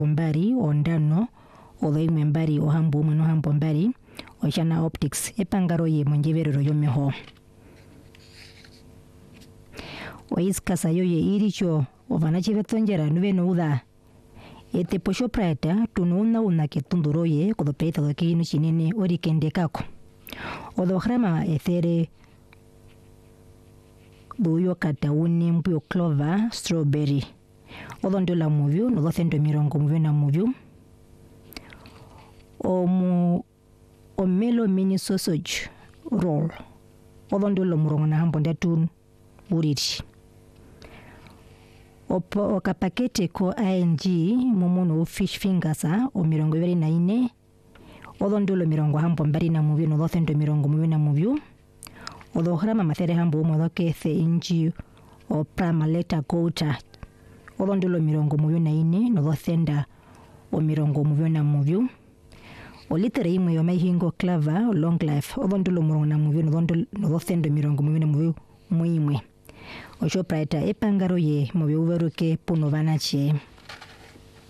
mbari ondano oloimwe mbari ohambo umwe nohambo mbari oshana optics epangaro ye monjeverero yomeho oiskasa yoye iricho ovanachi vetonjera nuveno uda etepo Shoprite tunuuna ketunduroye kodopeita dokinu chinene orikendekako odohrama ethere buyo kataune mpio clover strawberry odondola muvyo nodocento mirongo muvyo na muvyo omelo mini sausage roll odondola murongo na hambo ndatu uriri okapakete ko ING mumuno fish fingers mirongo ibiri na ine odondola mirongo hambo mbari na muvyo nodocento mirongo muvyo na muvyo odohrama mathere hambo umodokethe inji prama leta gota odondola mirongo muvyo na ine nodocenda mirongo muvyo na muvyo olitere imwe yomaihingo clava long life odondola murongo na muvyo nodocendo mirongo muvyo na muvyo muimwe Shoprite epangaro ye muvyo uveruke puno vanache